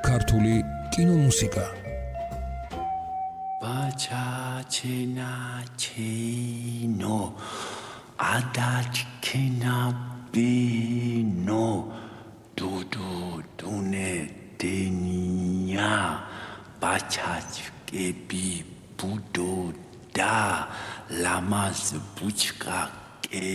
ქართული კინომუსიკა. ბაჩაჩენა ჩინო ადაჩქენა ბინო დუდუ დუნე დენია ბაჩაჩკები ბუდო და ლამაზ ბუჩკა